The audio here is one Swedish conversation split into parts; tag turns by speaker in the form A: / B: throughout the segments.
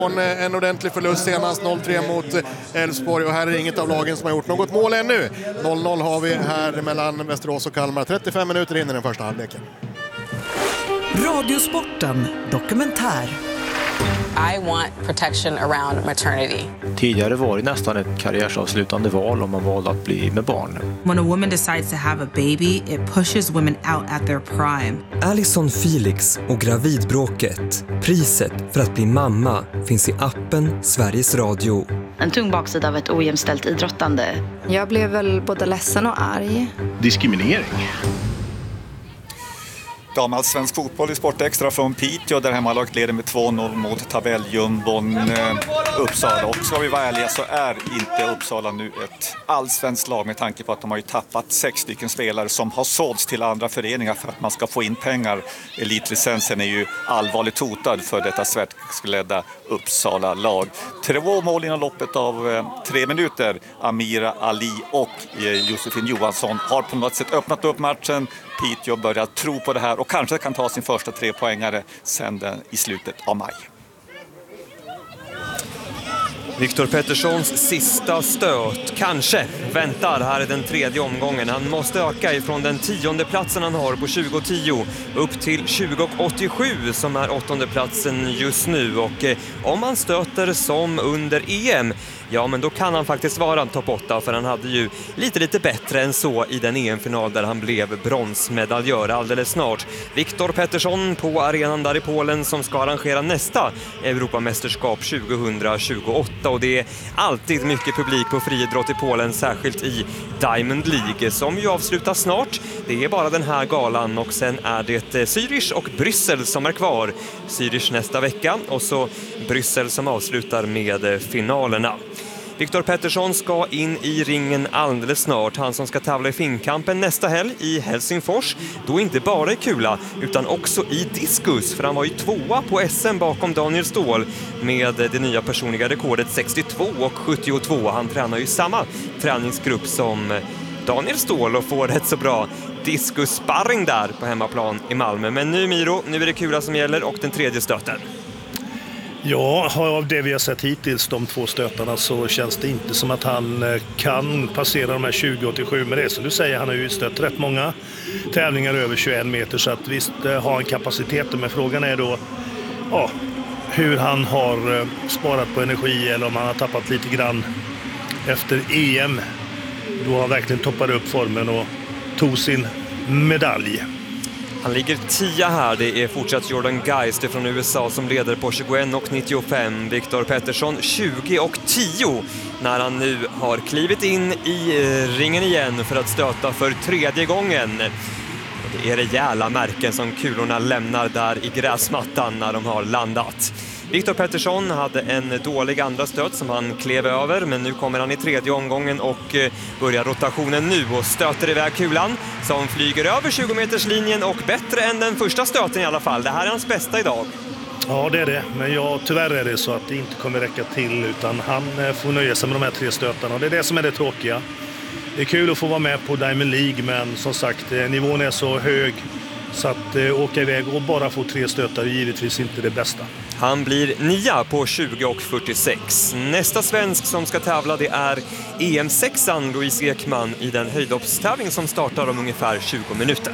A: En ordentlig förlust senast, 0-3 mot Elfsborg, och här är inget av lagen som har gjort något mål ännu. 0-0 har vi här mellan Västerås och Kalmar, 35 minuter in i den första halvleken.
B: Radiosporten dokumentär.
C: I want protection around maternity.
D: Tidigare var det nästan ett karriärsavslutande val om man valde att bli med barn.
E: When a woman decides to have a baby, it pushes women out at their prime.
F: Alison Felix och gravidbråket. Priset för att bli mamma finns i appen Sveriges Radio.
G: En tung baksida av ett ojämställt idrottande.
H: Jag blev väl både ledsen och arg.
I: Diskriminering.
J: Damallsvensk fotboll i Sportextra från Piteå där hemmalaget leder med 2-0 mot tabelljumbon Uppsala. Och ska vi vara ärliga så är inte Uppsala nu ett allsvenskt lag med tanke på att de har ju tappat 6 stycken spelare som har sålts till andra föreningar för att man ska få in pengar. Elitlicensen är ju allvarligt hotad för detta svenskledda Uppsala-lag. 2 mål inom loppet av 3 minuter. Amira Ali och Josefin Johansson har på något sätt öppnat upp matchen. Piteå börjar tro på det här och kanske kan ta sin första 3-poängare sen i slutet av maj.
F: Viktor Petterssons sista stöt kanske väntar här i den 3:e omgången. Han måste öka ifrån den 10:e platsen han har på 20:10 upp till 20:87 som är 8:e platsen just nu. Och om han stöter som under EM, ja men då kan han faktiskt vara topp 8, för han hade ju lite bättre än så i den EM-final där han blev bronsmedaljör alldeles snart. Viktor Pettersson på arenan där i Polen som ska arrangera nästa Europamästerskap 2028, och det är alltid mycket publik på friidrott i Polen, särskilt i Diamond League som ju avslutas snart. Det är bara den här galan och sen är det Zürich och Bryssel som är kvar. Zürich nästa vecka och så Bryssel som avslutar med finalerna. Viktor Pettersson ska in i ringen alldeles snart. Han som ska tävla i finkampen nästa helg i Helsingfors. Då inte bara i kula utan också i diskus. För han var ju 2:a på SM bakom Daniel Ståhl med det nya personliga rekordet 62 och 72. Han tränar ju samma träningsgrupp som Daniel Ståhl och får rätt så bra diskussparring där på hemmaplan i Malmö. Men nu Miro, nu är det kula som gäller och den 3:e stöten.
K: Ja, av det vi har sett hittills, de 2 stötarna, så känns det inte som att han kan passera de här 20-87. Men det är som du säger, han har ju stött rätt många tävlingar över 21 meter, så att visst har han kapaciteten. Men frågan är då hur han har sparat på energi eller om han har tappat lite grann efter EM. Då har han verkligen toppat upp formen och tog sin medalj.
F: Han ligger 10 här. Det är fortsatt Jordan Geist från USA som leder på 21,95. Viktor Pettersson 20,10 när han nu har klivit in i ringen igen för att stöta för 3:e gången. Det är rejäla märken som kulorna lämnar där i gräsmattan när de har landat. Viktor Pettersson hade en dålig andra stöt som han klev över, men nu kommer han i 3:e omgången och börjar rotationen nu och stöter iväg kulan som flyger över 20-meterslinjen och bättre än den första stöten i alla fall. Det här är hans bästa idag.
K: Ja, det är det. Men tyvärr är det så att det inte kommer räcka till, utan han får nöja sig med de här 3 stötarna. Det är det som är det tråkiga. Det är kul att få vara med på Diamond League, men som sagt, nivån är så hög så att åka iväg och bara få 3 stötar är givetvis inte det bästa.
F: Han blir 9 på 20,46. Nästa svensk som ska tävla, det är EM6an Louise Ekman i den höjdhoppstävling som startar om ungefär 20 minuter.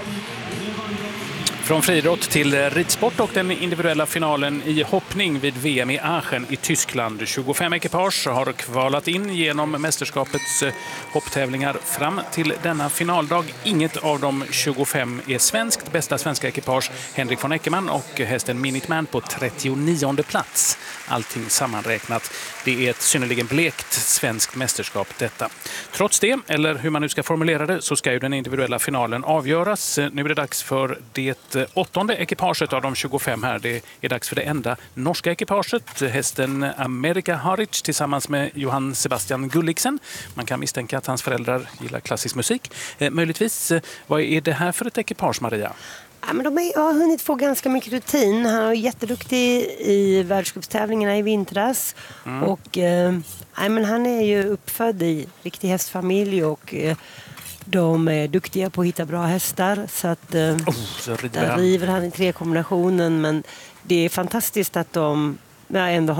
L: Från friidrott till ridsport och den individuella finalen i hoppning vid VM i Aachen i Tyskland. 25 ekipage har kvalat in genom mästerskapets hopptävlingar fram till denna finaldag. Inget av de 25 är svenskt. Bästa svenska ekipage Henrik von Eckermann och hästen Minuteman på 39:e plats. Allting sammanräknat. Det är ett synnerligen blekt svenskt mästerskap detta. Trots det, eller hur man nu ska formulera det, så ska ju den individuella finalen avgöras. Nu är det dags för det 8:e ekipaget av de 25 här. Det är dags för det enda norska ekipaget. Hästen America Haric tillsammans med Johan Sebastian Gulliksen. Man kan misstänka att hans föräldrar gillar klassisk musik. Möjligtvis, vad är det här för ett ekipage, Maria?
M: Ja, men de har hunnit få ganska mycket rutin. Han är jätteduktig i världscupstävlingarna i vintras. Och men han är ju uppfödd i riktig hästfamilj och de är duktiga på att hitta bra hästar. Så att där river han i 3-kombinationen. Men det är fantastiskt att de när jag ändå